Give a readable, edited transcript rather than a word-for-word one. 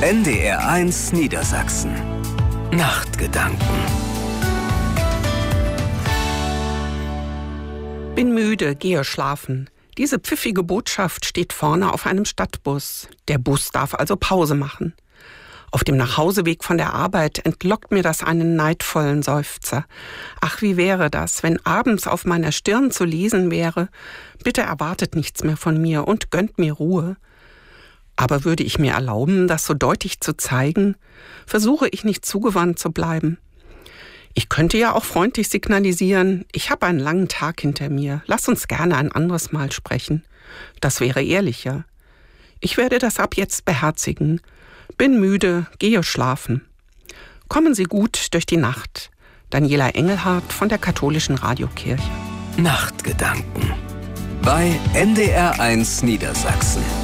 NDR1 Niedersachsen. Nachtgedanken. Bin müde, gehe schlafen. Diese pfiffige Botschaft steht vorne auf einem Stadtbus. Der Bus darf also Pause machen. Auf dem Nachhauseweg von der Arbeit entlockt mir das einen neidvollen Seufzer. Ach, wie wäre das, wenn abends auf meiner Stirn zu lesen wäre: Bitte erwartet nichts mehr von mir und gönnt mir Ruhe. Aber würde ich mir erlauben, das so deutlich zu zeigen, versuche ich nicht zugewandt zu bleiben. Ich könnte ja auch freundlich signalisieren: Ich habe einen langen Tag hinter mir, lass uns gerne ein anderes Mal sprechen. Das wäre ehrlicher. Ich werde das ab jetzt beherzigen. Bin müde, gehe schlafen. Kommen Sie gut durch die Nacht. Daniela Engelhardt von der Katholischen Radiokirche. Nachtgedanken bei NDR1 Niedersachsen.